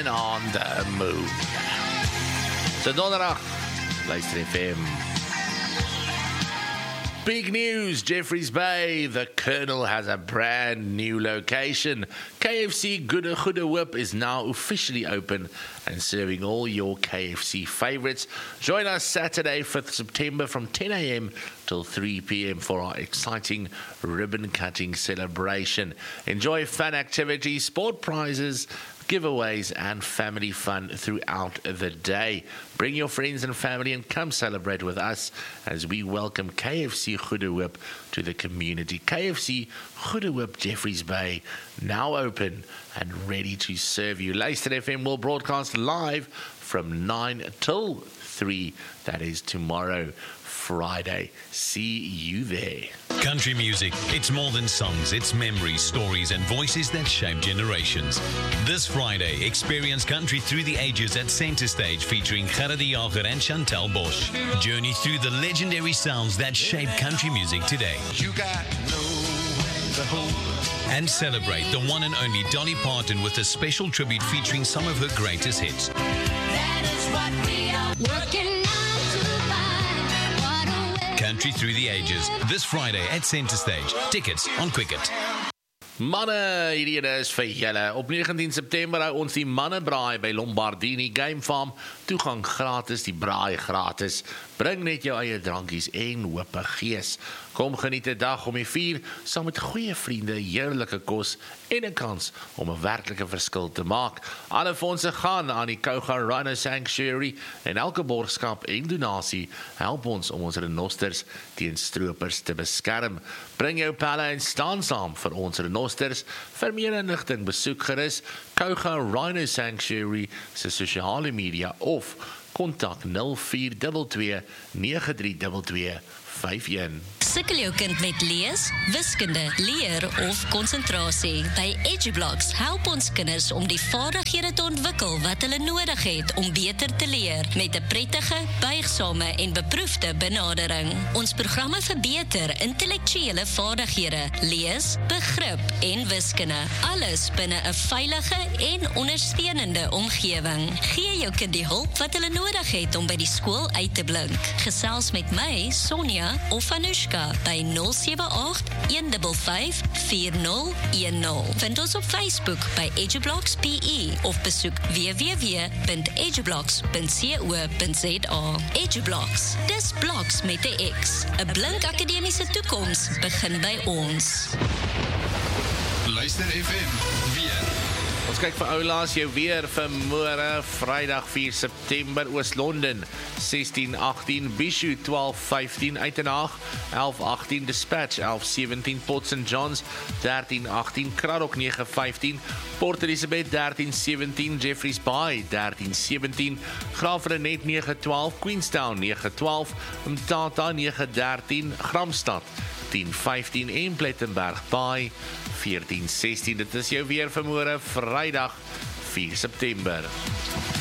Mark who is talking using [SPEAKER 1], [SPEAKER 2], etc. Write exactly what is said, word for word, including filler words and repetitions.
[SPEAKER 1] On the Moon. So donderdag, luister F M. Big news, Jeffreys Bay. The Colonel has a brand new location. K F C Goede Goede Whip is now officially open and serving all your K F C favourites. Join us Saturday, fifth September from ten a.m. till three p.m. for our exciting ribbon cutting celebration. Enjoy fun activities, sport prizes, giveaways and family fun throughout the day. Bring your friends and family and come celebrate with us as we welcome K F C Goede Whip to the community. K F C Goede Whip Jeffreys Bay, now open and ready to serve you. Luister F M will broadcast live from nine till three. That is tomorrow, Friday. See you there.
[SPEAKER 2] Country music, it's more than songs, it's memories, stories and voices that shape generations. This Friday, experience country through the ages at Centre Stage featuring Gerard de Jager and Chantal Bosch. Journey through the legendary sounds that shape country music today.
[SPEAKER 3] You got no the hope.
[SPEAKER 2] And celebrate the one and only Dolly Parton with a special tribute featuring some of her greatest hits.
[SPEAKER 4] That is what we are working on to find. What a
[SPEAKER 2] Country Through the Ages, this Friday at Centre Stage. Tickets on Quicket.
[SPEAKER 1] Manne, hierdie ene is vir julle. Op negentien September hou ons die mannebraai by Lombardini Game Farm. Toegang gratis, die braai gratis. Bring net jou eie drankies en hope gees. Kom geniet 'n dag om die vier, saam met goeie vriende, heerlike kos en 'n kans om 'n werklike verskil te maak. Alle fondse gaan aan die Kouga Rhino Sanctuary en elke borgskap en donasie help ons om ons renosters teen stroopers te beskerm. Bring jou pelle en staan saam vir ons renosters. Vir meer inligting besoek gerus Kouga Rhino Sanctuary se sosiale media of kontak nul vier twee twee nege drie twee twee vyf een.
[SPEAKER 5] Sukkel jou kind met lees, wiskunde, leer of konsentrasie? By EduBlocks help ons kinders om die vaardighede te ontwikkel wat hulle nodig het om beter te leer met 'n prettige, buigsame en beproefde benadering. Ons programme verbeter intellektuele vaardighede, lees, begrip en wiskunde. Alles binne 'n veilige en ondersteunende omgewing. Gee jou kind die hulp wat hulle nodig het om by die skool uit te blink. Gesels met my, Sonja of Anushka by nul sewe agt een vyf vyf vier nul een nul. Vind ons op Facebook by EduBlocks P E of besoek w w w punt edublocks punt co punt za. EduBlocks, dis bloks met 'n X. 'n Blink akademiese toekoms begin by ons.
[SPEAKER 3] Luister F M, weer.
[SPEAKER 1] Ons kyk vir oulaas jou weer vir môre, Vrydag vier September, Oos-London sestien agtien, Bishu twaalf vyftien, Uitenhaag elf agtien, Dispatch elf sewentien, Port Saint John's dertien agtien, Kraddock nege vyftien, Port Elizabeth dertien sewentien, Jeffreys Bay dertien sewentien, Graafrenet nege twaalf, Queenstown nege twaalf, Mthatha nege dertien, Gramstad tien vyftien en Plettenberg Bay veertien sestien. Dit is jou weer vir môre, Vrydag vier September.